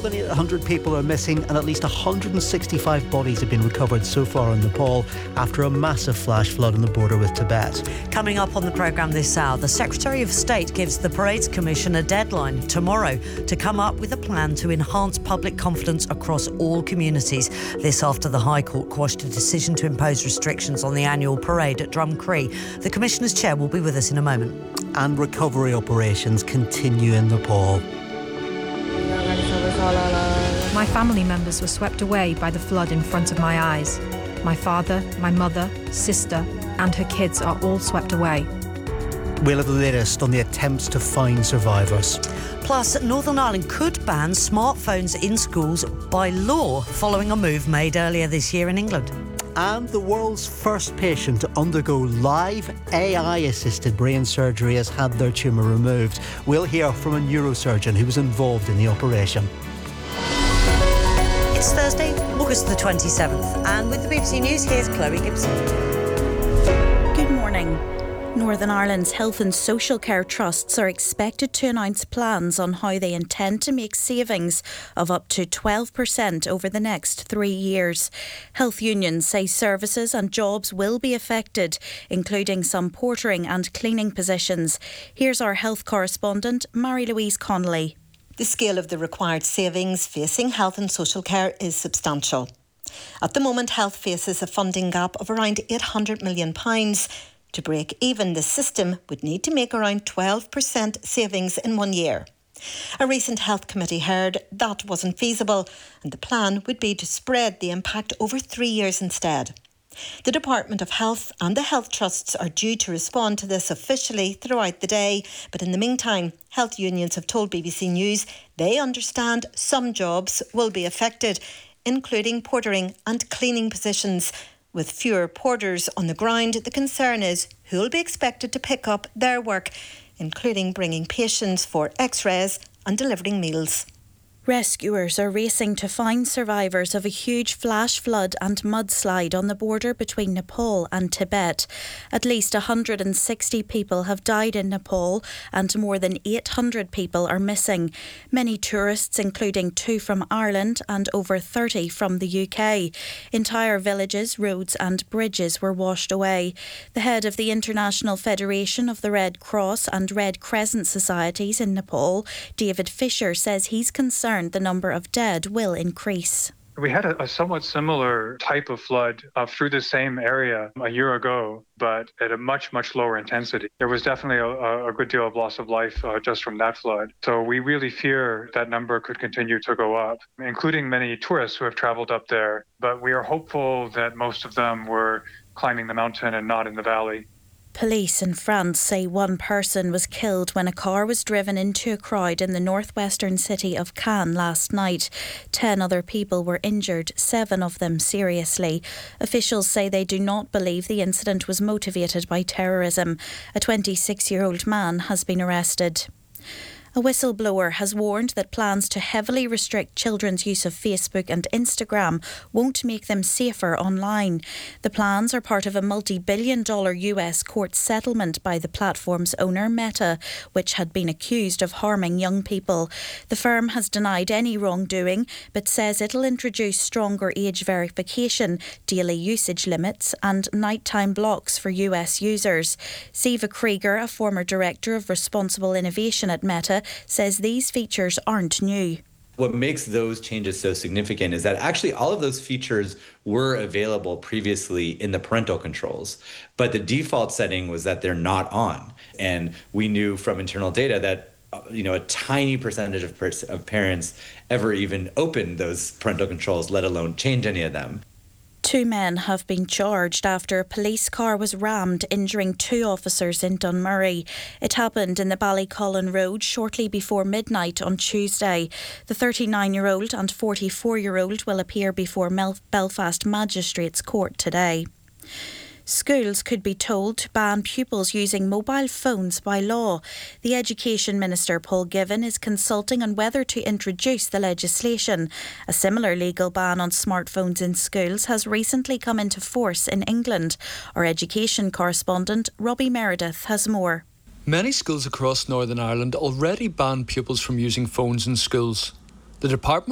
More than 800 people are missing and at least 165 bodies have been recovered so far in Nepal after a massive flash flood on the border with Tibet. Coming up on the programme this hour, the Secretary of State gives the Parades Commission a deadline tomorrow to come up with a plan to enhance public confidence across all communities. This after the High Court quashed a decision to impose restrictions on the annual parade at Drumcree. The Commissioner's chair will be with us in a moment. And recovery operations continue in Nepal. My family members were swept away by the flood in front of my eyes. My father, my mother, sister and her kids are all swept away. We'll have the latest on the attempts to find survivors. Plus, Northern Ireland could ban smartphones in schools by law following a move made earlier this year in England. And the world's first patient to undergo live AI-assisted brain surgery has had their tumour removed. We'll hear from a neurosurgeon who was involved in the operation. It's Thursday, August the 27th, and with the BBC News, here's Chloe Gibson. Good morning. Northern Ireland's health and social care trusts are expected to announce plans on how they intend to make savings of up to 12% over the next 3 years. Health unions say services and jobs will be affected, including some portering and cleaning positions. Here's our health correspondent, Mary-Louise Connolly. The scale of the required savings facing health and social care is substantial. At the moment, health faces a funding gap of around £800 million. To break even, the system would need to make around 12% savings in 1 year. A recent health committee heard that wasn't feasible, and the plan would be to spread the impact over 3 years instead. The Department of Health and the health trusts are due to respond to this officially throughout the day, but in the meantime, health unions have told BBC News they understand some jobs will be affected, including portering and cleaning positions. With fewer porters on the ground, the concern is who will be expected to pick up their work, including bringing patients for x-rays and delivering meals. Rescuers are racing to find survivors of a huge flash flood and mudslide on the border between Nepal and Tibet. At least 160 people have died in Nepal and more than 800 people are missing. Many tourists, including 2 from Ireland and over 30 from the UK. Entire villages, roads and bridges were washed away. The head of the International Federation of the Red Cross and Red Crescent Societies in Nepal, David Fisher, says he's concerned the number of dead will increase. We had a somewhat similar type of flood through the same area a year ago, but at a much, much lower intensity. There was definitely a good deal of loss of life just from that flood. So we really fear that number could continue to go up, including many tourists who have traveled up there. But we are hopeful that most of them were climbing the mountain and not in the valley. Police in France say one person was killed when a car was driven into a crowd in the northwestern city of Cannes last night. 10 other people were injured, 7 of them seriously. Officials say they do not believe the incident was motivated by terrorism. A 26-year-old man has been arrested. A whistleblower has warned that plans to heavily restrict children's use of Facebook and Instagram won't make them safer online. The plans are part of a multi-billion-dollar US court settlement by the platform's owner, Meta, which had been accused of harming young people. The firm has denied any wrongdoing, but says it'll introduce stronger age verification, daily usage limits and nighttime blocks for US users. Siva Krieger, a former director of responsible innovation at Meta, says these features aren't new. What makes those changes so significant is that actually all of those features were available previously in the parental controls, but the default setting was that they're not on. And we knew from internal data that a tiny percentage of parents ever even open those parental controls, let alone change any of them. 2 men have been charged after a police car was rammed, injuring 2 officers in Dunmurry. It happened in the Ballycullen Road shortly before midnight on Tuesday. The 39-year-old and 44-year-old will appear before Belfast Magistrates Court today. Schools could be told to ban pupils using mobile phones by law. The Education Minister, Paul Givan, is consulting on whether to introduce the legislation. A similar legal ban on smartphones in schools has recently come into force in England. Our education correspondent, Robbie Meredith, has more. Many schools across Northern Ireland already ban pupils from using phones in schools. The Department